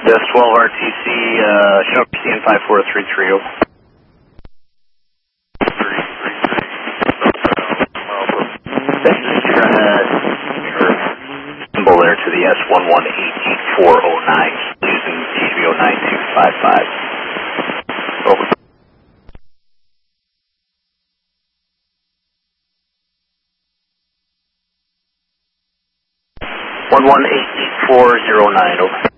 Yes, 12 RTC, show CN 5433, over. Your symbol there to the S1188409 using TBO 9255. Over. 1188409, over.